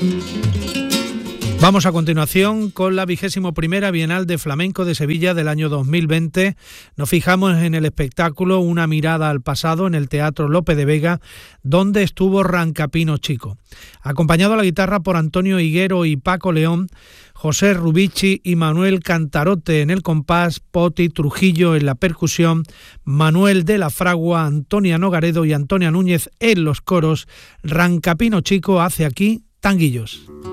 Vamos a continuación con la 21ª Bienal de Flamenco de Sevilla del año 2020. Nos fijamos en el espectáculo Una mirada al pasado en el Teatro Lope de Vega, donde estuvo Rancapino Chico. Acompañado a la guitarra por Antonio Higuero y Paco León, José Rubici y Manuel Cantarote en el compás, Poti Trujillo en la percusión, Manuel de la Fragua, Antonia Nogaredo y Antonia Núñez en los coros. Rancapino Chico hace aquí tanguillos.